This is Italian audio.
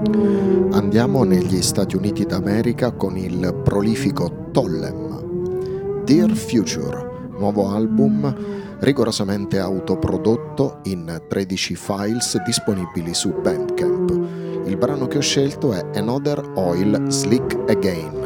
Andiamo negli Stati Uniti d'America con il prolifico Tollem. Dear Future, nuovo album rigorosamente autoprodotto in 13 files disponibili su Bandcamp. Il brano che ho scelto è Another Oil Slick Again.